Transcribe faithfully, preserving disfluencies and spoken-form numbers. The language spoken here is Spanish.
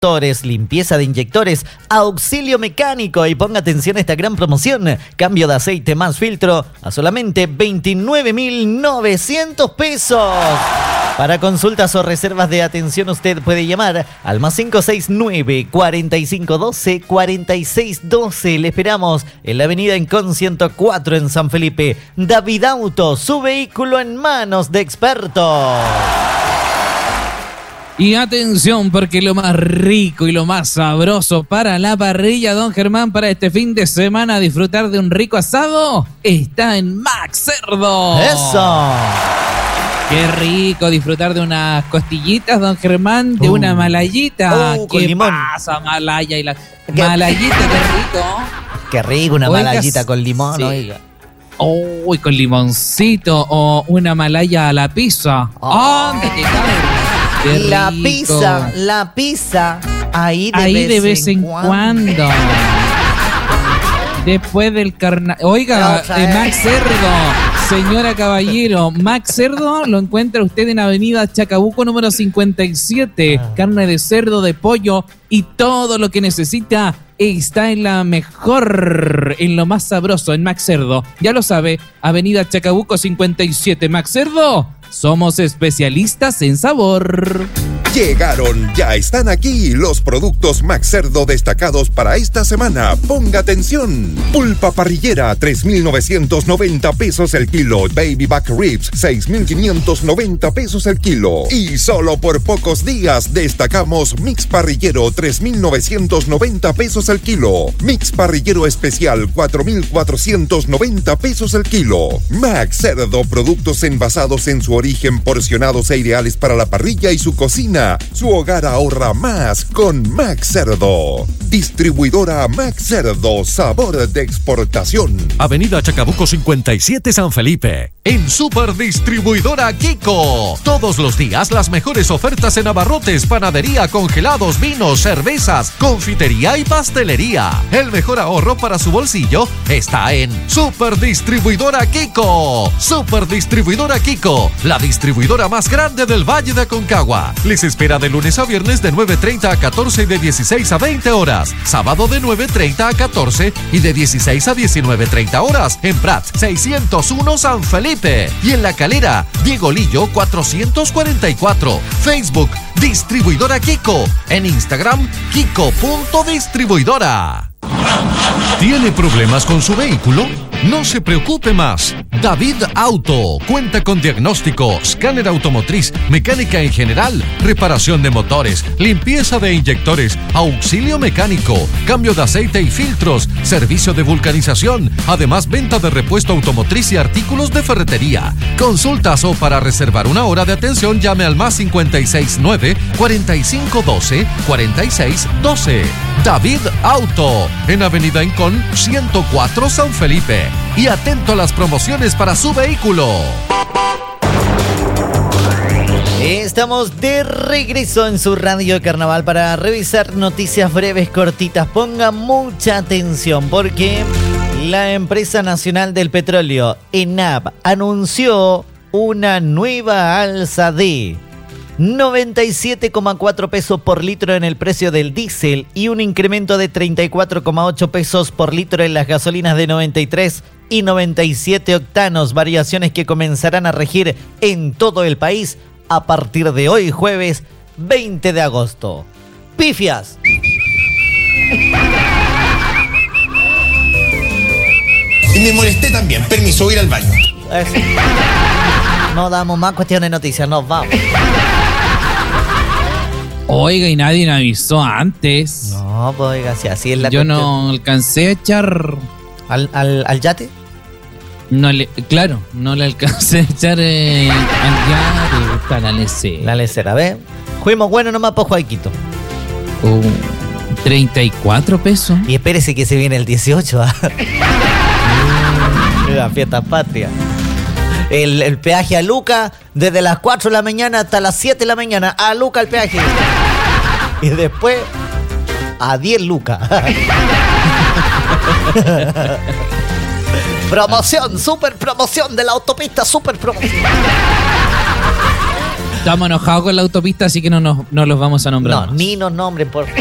limpieza de inyectores, auxilio mecánico y ponga atención a esta gran promoción. Cambio de aceite más filtro a solamente veintinueve mil novecientos pesos. Para consultas o reservas de atención usted puede llamar al más cinco seis nueve, cuarenta y cinco doce, cuarenta y seis doce. Le esperamos en la avenida Encon ciento cuatro en San Felipe. David Auto, su vehículo en manos de expertos. Y atención, porque lo más rico y lo más sabroso para la parrilla, don Germán, para este fin de semana, disfrutar de un rico asado, está en Max Cerdo. ¡Eso! Qué rico disfrutar de unas costillitas, don Germán, de uh, una malayita. Uh, con ¿Qué limón. pasa, malaya? Y la ¿Qué? Malayita, qué rico. Qué rico, una oiga, malayita con limón, sí. Oiga. Uy, oh, con limoncito o una malaya a la pizza. Oh. ¿Dónde te cae? Qué la rico. pizza, la pizza, ahí de ahí vez, de vez en, en cuando. cuando. Después del carnaval. Oiga, eh, Max Cerdo, señora caballero, Max Cerdo lo encuentra usted en Avenida Chacabuco número cincuenta y siete. Ah. Carne de cerdo, de pollo y todo lo que necesita está en la mejor, en lo más sabroso, en Max Cerdo. Ya lo sabe, Avenida Chacabuco cincuenta y siete. Max Cerdo, somos especialistas en sabor. Llegaron, ya están aquí los productos Max Cerdo destacados para esta semana. Ponga atención. Pulpa parrillera, tres mil novecientos noventa pesos el kilo. Baby back ribs, seis mil quinientos noventa pesos el kilo. Y solo por pocos días destacamos mix parrillero, tres mil novecientos noventa pesos el kilo. Mix parrillero especial, cuatro mil cuatrocientos noventa pesos el kilo. Max Cerdo, productos envasados en su origen, porcionados e ideales para la parrilla y su cocina. Su hogar ahorra más con Max Cerdo. Distribuidora Max Cerdo, sabor de exportación. Avenida Chacabuco cincuenta y siete San Felipe. En Super Distribuidora Kiko. Todos los días las mejores ofertas en abarrotes, panadería, congelados, vinos, cervezas, confitería y pastelería. El mejor ahorro para su bolsillo está en Super Distribuidora Kiko. Super Distribuidora Kiko, la distribuidora más grande del Valle de Aconcagua. Les espera de lunes a viernes de nueve treinta a catorce y de dieciséis a veinte horas. Sábado de nueve treinta a catorce y de dieciséis a diecinueve treinta horas. En Prats seiscientos uno San Felipe. Y en La Calera, Diego Lillo cuatrocientos cuarenta y cuatro. Facebook, Distribuidora Kiko. En Instagram, Kiko.distribuidora. ¿Tiene problemas con su vehículo? No se preocupe más. David Auto cuenta con diagnóstico, escáner automotriz, mecánica en general, reparación de motores, limpieza de inyectores, auxilio mecánico, cambio de aceite y filtros, servicio de vulcanización, además venta de repuesto automotriz y artículos de ferretería. Consultas o para reservar una hora de atención llame al más cincuenta y seis nueve, cuarenta y cinco doce, cuarenta y seis doce. David Auto, en Avenida Encon ciento cuatro San Felipe. Y atento a las promociones para su vehículo. Estamos de regreso en su radio de carnaval para revisar noticias breves, cortitas. Ponga mucha atención porque la empresa nacional del petróleo, ENAP, anunció una nueva alza de noventa y siete coma cuatro pesos por litro en el precio del diésel y un incremento de treinta y cuatro coma ocho pesos por litro en las gasolinas de noventa y tres y noventa y siete octanos, variaciones que comenzarán a regir en todo el país a partir de hoy, jueves veinte de agosto. ¡Pifias! Y me molesté también. Permiso, voy a ir al baño. Eso. No damos más cuestiones de noticias, nos vamos. Oiga, y nadie me avisó antes. No, pues oiga, si así es la Yo cuestión. no alcancé a echar... ¿Al, al, al yate? No le, claro, no le alcancé a echar eh, al yate, está la lecera. La lecera, ¿ves? Fuimos buenos nomás por Joaquito. Uh, treinta y cuatro pesos. Y espérese que se viene el dieciocho, ¿ah? La fiesta patria. El, el peaje a Luca, desde las cuatro de la mañana hasta las siete de la mañana. A Luca el peaje. Y después, a diez lucas. Promoción, super promoción de la autopista, super promoción. Estamos enojados con la autopista, así que no, nos, no los vamos a nombrar. No, más. ni nos nombren, por